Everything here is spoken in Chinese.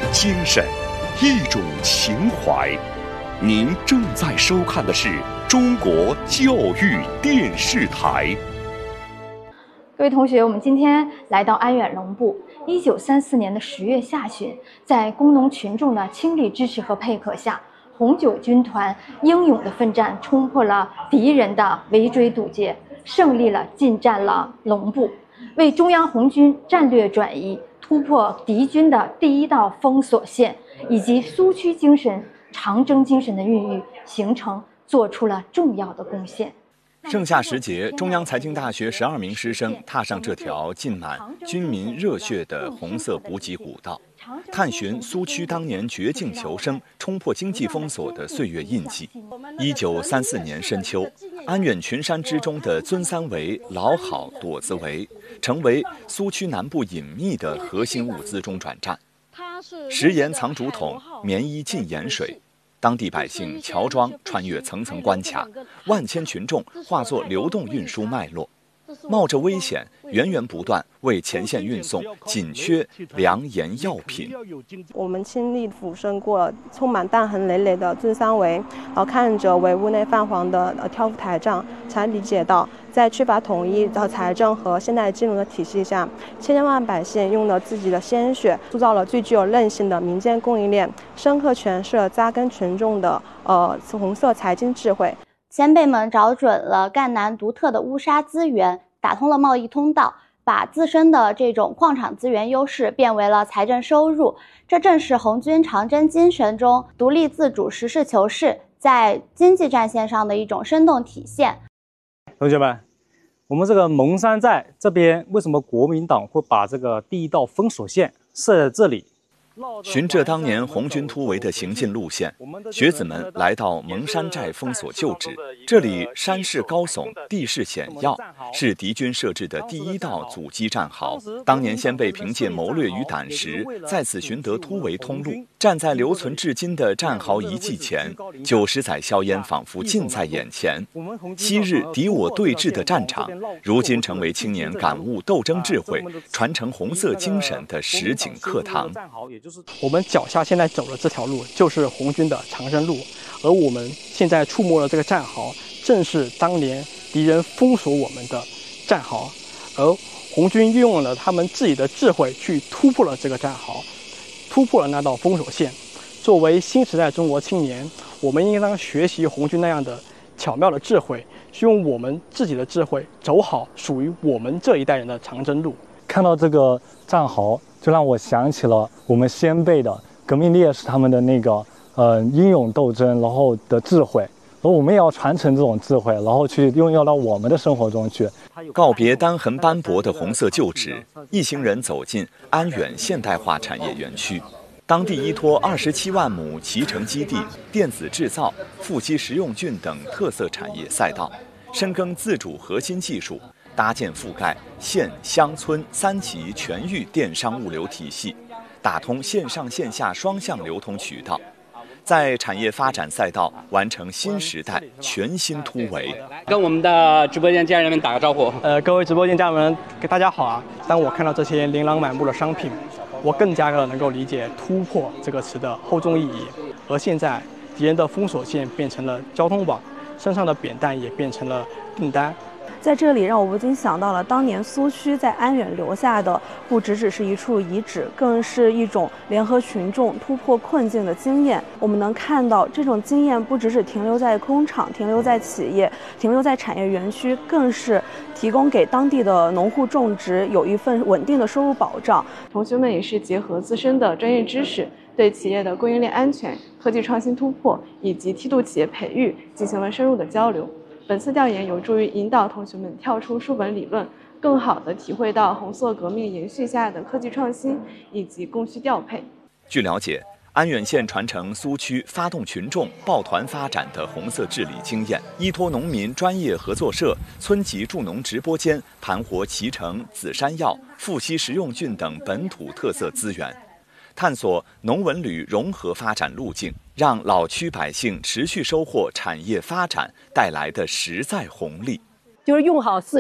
精神，一种情怀。您正在收看的是中国教育电视台。 各位同学，我们今天来到安远龙部。1934年的10月下旬，在工农群众的倾力支持和配合下，红九军团英勇的奋战，冲破了敌人的围追堵截，胜利了进占了龙部，为中央红军战略转移、突破敌军的第一道封锁线以及苏区精神、长征精神的孕育形成做出了重要的贡献。 盛夏时节，中央财经大学12名师生踏上这条浸满军民热血的红色补给古道，探寻苏区当年绝境求生、冲破经济封锁的岁月印记。1934年深秋，安远群山之中的尊三围、老好、垛子围，成为苏区南部隐秘的核心物资中转站。食盐藏竹筒，棉衣浸盐水。当地百姓乔装穿越层层关卡，万千群众化作流动运输脉络，冒着危险源源不断为前线运送紧缺粮盐药品。 我们亲历俯身过充满弹痕累累的尊三围，看着围屋内泛黄的挑夫台账，才理解到在缺乏统一的财政和现代金融的体系下，千万百姓用了自己的鲜血，塑造了最具有韧性的民间供应链，深刻诠释了扎根群众的红色财经智慧。 先辈们找准了赣南独特的乌沙资源，打通了贸易通道，把自身的这种矿产资源优势变为了财政收入。这正是红军长征精神中独立自主、实事求是，在经济战线上的一种生动体现。 同学们，我们这个蒙山寨这边为什么国民党会把这个第一道封锁线设在这里？ 循着当年红军突围的行进路线，学子们来到蒙山寨封锁旧址。这里山势高耸，地势险要，是敌军设置的第一道阻击战壕。当年先辈凭借谋略与胆识，在此寻得突围通路，站在留存至今的战壕遗迹前，90载硝烟仿佛近在眼前。昔日敌我对峙的战场，如今成为青年感悟斗争智慧、传承红色精神的实景课堂。 我们脚下现在走的这条路就是红军的长征路，而我们现在触摸的这个战壕，正是当年敌人封锁我们的战壕，而红军运用了他们自己的智慧去突破了这个战壕，突破了那道封锁线。作为新时代中国青年，我们应当学习红军那样的巧妙的智慧，去用我们自己的智慧走好属于我们这一代人的长征路。 看到这个战壕，就让我想起了我们先辈的革命烈士他们的那个英勇斗争，然后的智慧，而我们也要传承这种智慧，然后去运用到我们的生活中去。 告别单痕斑驳的红色旧址，一行人走进安远现代化产业园区。当地依托27万亩脐橙基地、电子制造、富硒食用菌等特色产业赛道，深耕自主核心技术，搭建覆盖县乡村3级全域电商物流体系，打通线上线下双向流通渠道，在产业发展赛道完成新时代全新突围。 跟我们的直播间家人们打个招呼。 各位直播间家人们，大家好啊！当我看到这些琳琅满目的商品，我更加的能够理解突破这个词的厚重意义。而现在，敌人的封锁线变成了交通网，身上的扁担也变成了订单。 在这里，让我不禁想到了当年苏区在安远留下的，不只是一处遗址，更是一种联合群众突破困境的经验。我们能看到，这种经验不只是停留在工厂、停留在企业、停留在产业园区，更是提供给当地的农户种植有一份稳定的收入保障。同学们也是结合自身的专业知识，对企业的供应链安全、科技创新突破以及梯度企业培育进行了深入的交流。本次调研有助于引导同学们跳出书本理论，更好地体会到红色革命延续下的科技创新以及供需调配。 据了解，安远县传承苏区发动群众抱团发展的红色治理经验，依托农民专业合作社、村级助农直播间，盘活脐橙、紫山药、富硒食用菌等本土特色资源，探索农文旅融合发展路径，让老区百姓持续收获产业发展带来的实在红利。 就是用好